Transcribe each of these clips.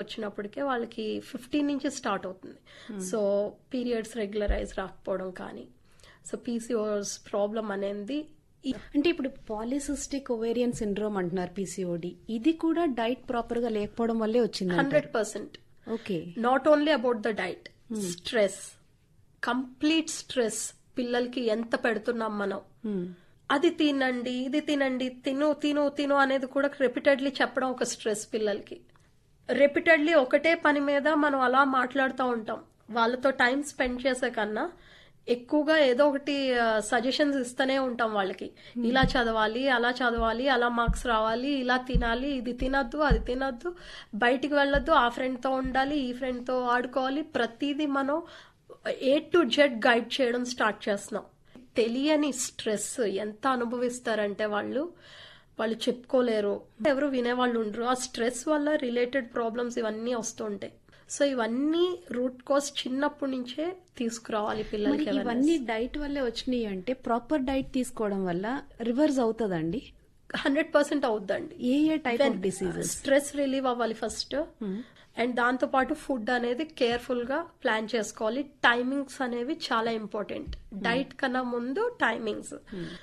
వచ్చినప్పటికే వాళ్ళకి 15 నుంచి స్టార్ట్ అవుతుంది. సో పీరియడ్స్ రెగ్యులరైజ్ రాకపోవడం కానీ, సో పీసీఓఎస్ ప్రాబ్లం అనేది. అంటే ఇప్పుడు పాలిసిస్టిక్ ఓవేరియన్ సిండ్రోమ్ అంటున్నారు, పీసీఓడి, ఇది కూడా డైట్ ప్రాపర్ గా లేకపోవడం వల్లే వచ్చింది. 100%. Okay. Not only about the diet, stress, complete stress. పిల్లలకి ఎంత పెడుతున్నాం మనం, అది తినండి, ఇది తినండి, తిను తిను తిను అనేది కూడా రిపీటెడ్లీ చెప్పడం ఒక స్ట్రెస్. పిల్లలకి రిపీటెడ్లీ ఒకటే పని మీద మనం అలా మాట్లాడుతూ ఉంటాం. వాళ్ళతో టైం స్పెండ్ చేసే కన్నా ఎక్కువగా ఏదో ఒకటి సజెషన్స్ ఇస్తూనే ఉంటాం వాళ్ళకి. ఇలా చదవాలి, అలా చదవాలి, అలా మార్క్స్ రావాలి, ఇలా తినాలి, ఇది తినద్దు, అది తినద్దు, బయటికి వెళ్ళొద్దు, ఆ ఫ్రెండ్తో ఉండాలి, ఈ ఫ్రెండ్తో ఆడుకోవాలి. ప్రతిదీ మనం A to Z గైడ్ చేయడం స్టార్ట్ చేస్తున్నాం. తెలియని స్ట్రెస్ ఎంత అనుభవిస్తారంటే వాళ్ళు చెప్పుకోలేరు, ఎవరు వినేవాళ్ళు ఉండరు. ఆ స్ట్రెస్ వల్ల రిలేటెడ్ ప్రాబ్లమ్స్ ఇవన్నీ వస్తుంటాయి. సో ఇవన్నీ రూట్ కాజ్ చిన్నప్పటి నుంచే తీసుకురావాలి పిల్లలకి. ఇవన్నీ డైట్ వల్లే వచ్చినాయి అంటే ప్రాపర్ డైట్ తీసుకోవడం వల్ల రివర్స్ అవుతుందండి? 100% అవుద్దండి. ఏ type of diseases? Stress relieve అవ్వాలి ఫస్ట్, అండ్ దాంతో పాటు ఫుడ్ అనేది కేర్ఫుల్ గా ప్లాన్ చేసుకోవాలి. టైమింగ్స్ అనేవి చాలా ఇంపార్టెంట్. డైట్ కన్నా ముందు టైమింగ్స్.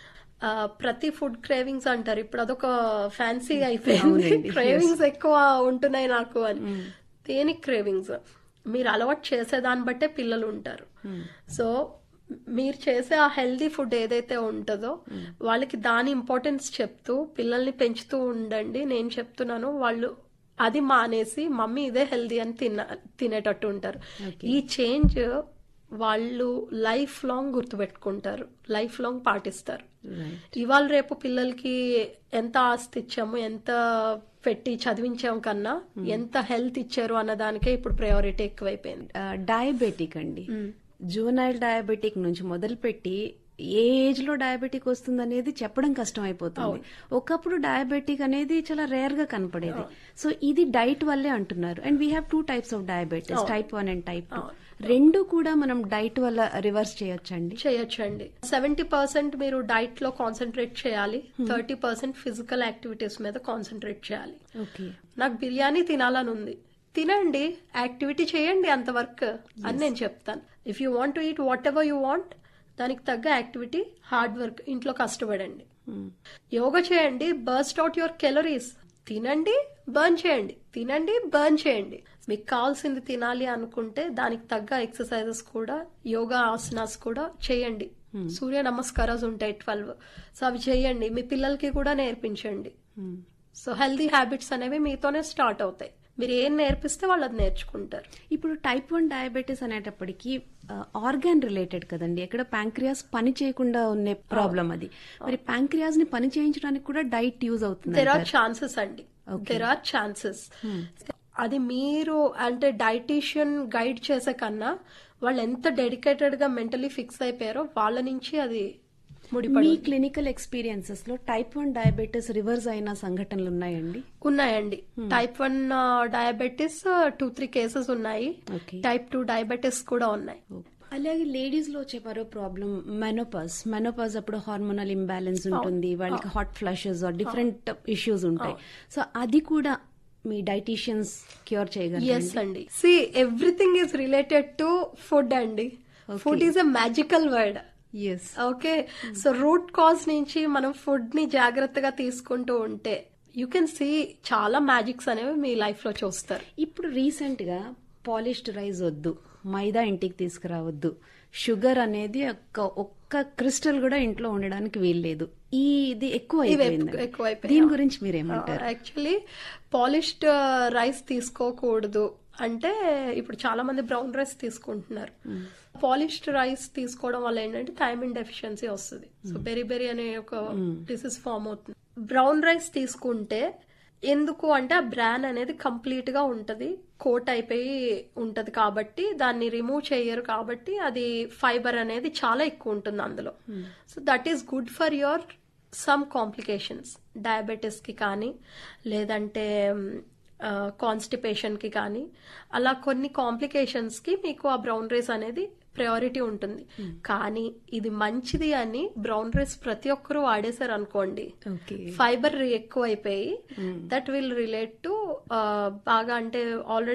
ప్రతి ఫుడ్ క్రేవింగ్స్ అంటారు, ఇప్పుడు అదొక ఫ్యాన్సీగా అయిపోయింది. క్రేవింగ్స్ ఎక్కువ ఉంటున్నాయి నాకు అని. దేనికి క్రేవింగ్స్? మీరు అలవాటు చేసేదాన్ని బట్టే పిల్లలు ఉంటారు. సో మీరు చేసే ఆ హెల్దీ ఫుడ్ ఏదైతే ఉంటుందో వాళ్ళకి దాని ఇంపార్టెన్స్ చెప్తూ పిల్లల్ని పెంచుతూ ఉండండి. నేను చెప్తున్నాను, వాళ్ళు అది మానేసి మమ్మీ ఇదే హెల్దీ అని తినేటట్టు ఉంటారు. ఈ చేంజ్ వాళ్ళు లైఫ్ లాంగ్ గుర్తుపెట్టుకుంటారు, లైఫ్ లాంగ్ పాటిస్తారు. ఇవాళ రేపు పిల్లలకి ఎంత ఆస్తి ఇచ్చాము, ఎంత పెట్టి చదివించాం కన్నా ఎంత హెల్త్ ఇచ్చారు అన్నదానికే ఇప్పుడు ప్రయారిటీ ఎక్కువైపోయింది. డయాబెటిక్ అండి, జూనైల్ డయాబెటిక్ నుంచి మొదలుపెట్టి ఏ ఏజ్ లో డయాబెటిక్ వస్తుంది అనేది చెప్పడం కష్టం అయిపోతుంది. ఒకప్పుడు డయాబెటిక్ అనేది చాలా రేర్ గా కనపడేది. సో ఇది డైట్ వల్లే అంటున్నారు. And we have 2 types of diabetes, type 1 and type 2. రెండు కూడా మనం డైట్ వల్ల రివర్స్ చేయొచ్చండి? 70% మీరు డైట్ లో కాన్సన్ట్రేట్ చేయాలి, 30% ఫిజికల్ యాక్టివిటీస్ మీద కాన్సన్ట్రేట్ చేయాలి. నాకు బిర్యానీ తినాలని ఉంది, తినండి, యాక్టివిటీ చేయండి, అంత వర్క్ అని నేను చెప్తాను. If you want to eat what ever you want, దానికి తగ్గ యాక్టివిటీ, హార్డ్ వర్క్, ఇంట్లో కష్టపడండి. యోగా చేయండి, బర్స్ట్ అవుట్ యువర్ కెలరీస్. తినండి, బర్న్ చేయండి, తినండి, బర్న్ చేయండి. మీకు కావాల్సింది తినాలి అనుకుంటే దానికి తగ్గ ఎక్సర్సైజెస్ కూడా, యోగా ఆసనాస్ కూడా చేయండి. సూర్య నమస్కారాలు ఉంటాయి 12, సో అవి చేయండి. మీ పిల్లలకి కూడా నేర్పించండి. సో హెల్దీ హ్యాబిట్స్ అనేవి మీతోనే స్టార్ట్ అవుతాయి. మీరు ఏం నేర్పిస్తే వాళ్ళు అది నేర్చుకుంటారు. ఇప్పుడు type 1 డయాబెటీస్ అనేటప్పటికీ ఆర్గాన్ రిలేటెడ్ కదండి, ఎక్కడ ప్యాంక్రియాస్ పని చేయకుండా ఉన్న ప్రాబ్లం అది. మరి ప్యాంక్రియాస్ ని పని చేయించడానికి కూడా డైట్ యూజ్ అవుతుంది? దెర్ ఆర్ ఛాన్సెస్ అండి, దెర్ ఆర్ ఛాన్సెస్. అది మీరు అంటే డైటీషియన్ గైడ్ చేసే కన్నా వాళ్ళు ఎంత డెడికేటెడ్ గా మెంటలీ ఫిక్స్ అయిపోయారో వాళ్ళ నుంచి అది మీ క్లినికల్ ఎక్స్పీరియన్సెస్ లో type 1 డయాబెటీస్ రివర్స్ అయిన సంఘటనలు ఉన్నాయండి? ఉన్నాయండి. type 1 డయాబెటీస్ 2-3 కేసెస్ ఉన్నాయి. type 2 డయాబెటీస్ కూడా ఉన్నాయి. అలాగే లేడీస్ లో వచ్చే మరో ప్రాబ్లం మెనోపాజ్ అప్పుడు హార్మోనల్ ఇంబ్యాలెన్స్ ఉంటుంది, వాళ్ళకి హాట్ ఫ్లషెస్, డిఫరెంట్ ఇష్యూస్ ఉంటాయి. సో అది కూడా మీ డైటీషియన్స్ క్యూర్ చేయగలరు? ఎస్ అండి. C everything is related to food అండి. Food is a magical word. Okay, so root cause నుంచి మనం ఫుడ్ ని జాగ్రత్తగా తీసుకుంటూ ఉంటే యూ కెన్ సీ చాలా మ్యాజిక్స్ అనేవి మీ లైఫ్ లో చూస్తారు. ఇప్పుడు రీసెంట్ గా పాలిష్డ్ రైస్ వద్దు, మైదా ఇంటికి తీసుకురావద్దు, షుగర్ అనేది ఒక్క క్రిస్టల్ కూడా ఇంట్లో ఉండడానికి వీల్లేదు, ఇది ఎక్కువ అయిపోయింది. దీని గురించి మీరేమంటారు? యాక్చువల్లీ పాలిష్డ్ రైస్ తీసుకోకూడదు అంటే ఇప్పుడు చాలా మంది బ్రౌన్ రైస్ తీసుకుంటున్నారు. పాలిష్డ్ రైస్ తీసుకోవడం వల్ల ఏంటంటే థైమిన్ డెఫిషియన్సీ వస్తుంది. సో బెరీ అనే ఒక డిసీజ్ ఫామ్ అవుతుంది. బ్రౌన్ రైస్ తీసుకుంటే ఎందుకు అంటే ఆ బ్రాన్ అనేది కంప్లీట్ గా ఉంటది, కోట్ అయిపోయి ఉంటది కాబట్టి దాన్ని రిమూవ్ చేయరు, కాబట్టి అది ఫైబర్ అనేది చాలా ఎక్కువ ఉంటుంది అందులో. So that is good for your some complications, diabetes కి కానీ లేదంటే కాన్స్టిపేషన్ కి కానీ, అలా కొన్ని కాంప్లికేషన్స్ కి మీకు ఆ బ్రౌన్ రైస్ అనేది ప్రయారిటీ ఉంటుంది. కానీ ఇది మంచిది అని బ్రౌన్ రైస్ ప్రతి ఒక్కరూ వాడేశారు అనుకోండి, ఫైబర్ ఎక్కువ అయిపోయి దట్ విల్ రిలేట్ టు బాగా అంటే ఆల్రెడీ